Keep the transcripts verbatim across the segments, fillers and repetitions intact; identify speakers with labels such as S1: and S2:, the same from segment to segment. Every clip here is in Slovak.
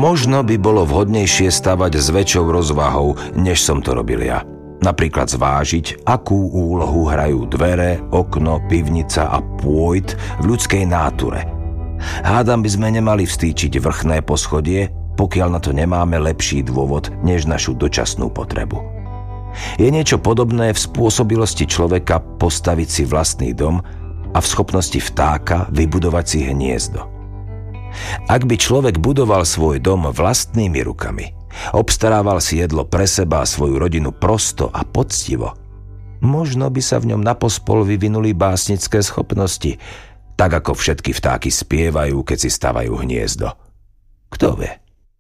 S1: Možno by bolo vhodnejšie stavať s väčšou rozvahou, než som to robil ja. Napríklad zvážiť, akú úlohu hrajú dvere, okno, pivnica a pôjt v ľudskej náture. Hádam by sme nemali vstýčiť vrchné poschodie, pokiaľ na to nemáme lepší dôvod, než našu dočasnú potrebu. Je niečo podobné v spôsobilosti človeka postaviť si vlastný dom a v schopnosti vtáka vybudovať si hniezdo. Ak by človek budoval svoj dom vlastnými rukami, obstarával si jedlo pre seba a svoju rodinu prosto a poctivo, možno by sa v ňom napospol vyvinuli básnické schopnosti, tak ako všetky vtáky spievajú, keď si stavajú hniezdo. Kto vie?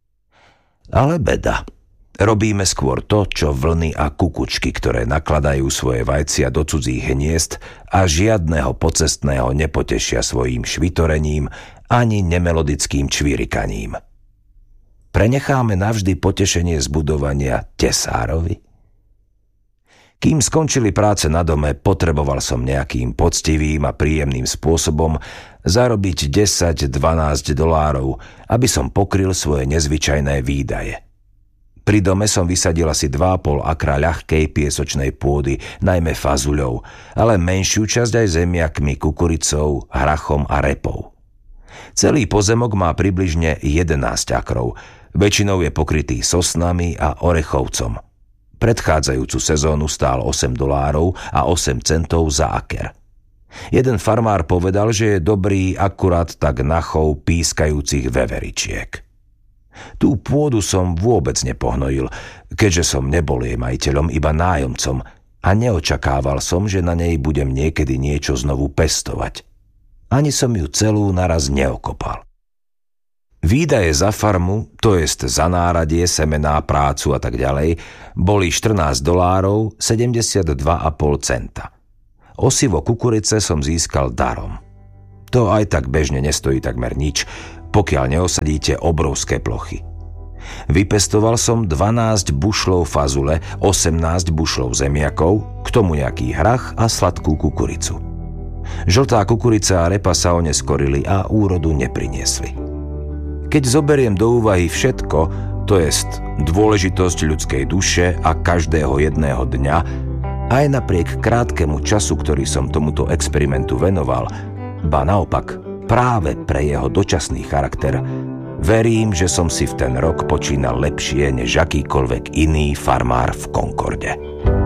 S1: Ale beda. Robíme skôr to, čo vlny a kukučky, ktoré nakladajú svoje vajcia do cudzích hniezd a žiadneho pocestného nepotešia svojím švitorením ani nemelodickým čvirikaním. Prenecháme navždy potešenie z budovania tesárovi? Kým skončili práce na dome, potreboval som nejakým poctivým a príjemným spôsobom zarobiť desať dvanásť dolárov, aby som pokryl svoje nezvyčajné výdaje. Pri dome som vysadil asi dva a pol akra ľahkej piesočnej pôdy, najmä fazuľou, ale menšiu časť aj zemiakmi, kukuricou, hrachom a repou. Celý pozemok má približne jedenásť akrov, väčšinou je pokrytý sosnami a orechovcom. Predchádzajúcu sezónu stál osem dolárov a osem centov za aker. Jeden farmár povedal, že je dobrý akurát tak na chov pískajúcich veveričiek. Tú pôdu som vôbec nepohnojil, keďže som nebol jej majiteľom, iba nájomcom a neočakával som, že na nej budem niekedy niečo znovu pestovať. Ani som ju celú naraz neokopal. Výdaje za farmu, to jest za náradie, semená, prácu a tak ďalej, boli štrnásť dolárov sedemdesiatdva a pol centa. Osivo kukurice som získal darom. To aj tak bežne nestojí takmer nič, pokiaľ neosadíte obrovské plochy. Vypestoval som dvanásť bušlov fazule, osemnásť bušlov zemiakov, k tomu nejaký hrach a sladkú kukuricu. Žltá kukurica a repa sa oneskorili a úrodu nepriniesli. Keď zoberiem do úvahy všetko, to jest dôležitosť ľudskej duše a každého jedného dňa, aj napriek krátkemu času, ktorý som tomuto experimentu venoval, ba naopak, práve pre jeho dočasný charakter, verím, že som si v ten rok počínal lepšie než akýkoľvek iný farmár v Concorde.